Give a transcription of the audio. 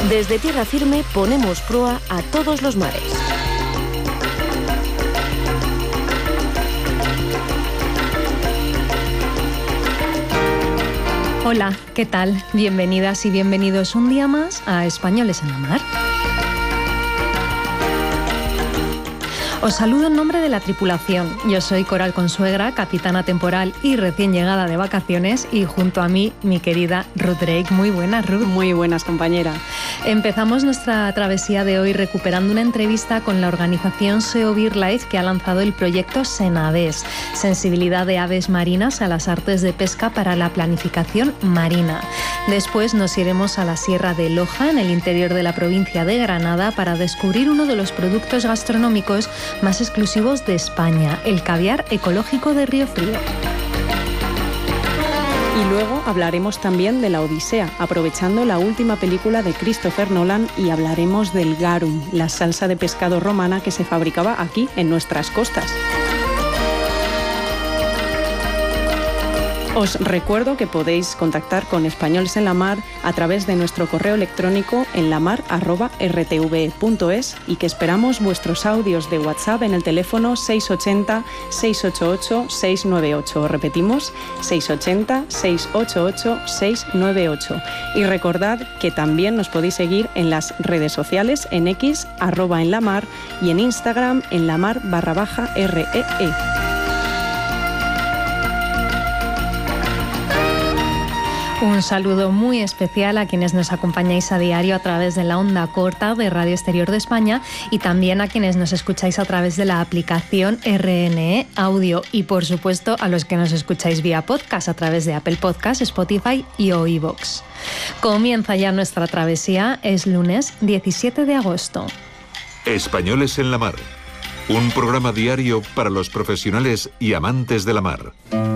Desde tierra firme ponemos proa a todos los mares. Hola, ¿qué tal? Bienvenidas y bienvenidos un día más a Españoles en la Mar. Os saludo en nombre de la tripulación. Yo soy Coral Consuegra, capitana temporal y recién llegada de vacaciones, y junto a mí, mi querida Ruth Drake. Muy buenas, Ruth. Muy buenas, compañera. Empezamos nuestra travesía de hoy recuperando una entrevista con la organización SEO BirdLife, que ha lanzado el proyecto Senades, Sensibilidad de Aves Marinas a las Artes de Pesca para la Planificación Marina. Después nos iremos a la Sierra de Loja, en el interior de la provincia de Granada, para descubrir uno de los productos gastronómicos más exclusivos de España, el caviar ecológico de Río Frío. Y luego hablaremos también de la Odisea, aprovechando la última película de Christopher Nolan, y hablaremos del garum, la salsa de pescado romana que se fabricaba aquí en nuestras costas. Os recuerdo que podéis contactar con Españoles en la Mar a través de nuestro correo electrónico enlamar@rtve.es, y que esperamos vuestros audios de WhatsApp en el teléfono 680-688-698. Repetimos, 680-688-698. Y recordad que también nos podéis seguir en las redes sociales, en X, @enlamar, y en Instagram, enlamar_REE. Un saludo muy especial a quienes nos acompañáis a diario a través de la onda corta de Radio Exterior de España, y también a quienes nos escucháis a través de la aplicación RNE Audio, y por supuesto a los que nos escucháis vía podcast a través de Apple Podcast, Spotify y iVoox. Comienza ya nuestra travesía. Es lunes 17 de agosto. Españoles en la Mar, un programa diario para los profesionales y amantes de la mar.